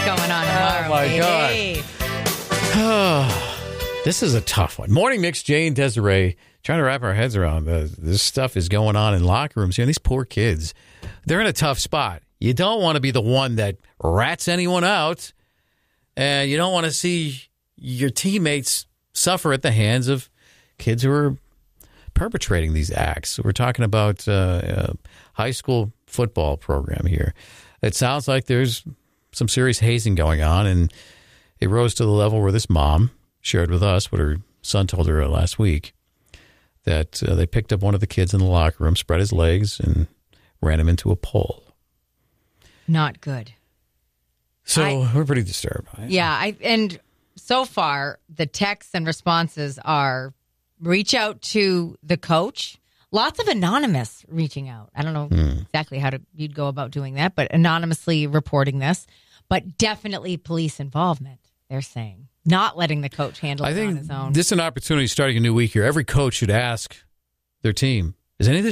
going on tomorrow. Oh, my baby. God. This is a tough one. Morning Mix, Jay and Desiree, trying to wrap our heads around this stuff is going on in locker rooms here. And these poor kids, they're in a tough spot. You don't want to be the one that rats anyone out, and you don't want to see your teammates suffer at the hands of kids who are perpetrating these acts. We're talking about a high school football program here. It sounds like there's some serious hazing going on, and it rose to the level where this mom shared with us what her son told her last week, that they picked up one of the kids in the locker room, spread his legs, and ran him into a pole. Not good. So we're pretty disturbed by it. Yeah, and so far, the texts and responses are reach out to the coach. Lots of anonymous reaching out. I don't know exactly how you'd go about doing that, but anonymously reporting this. But definitely police involvement, they're saying. Not letting the coach handle it on his own. This is an opportunity starting a new week here. Every coach should ask their team, is any of this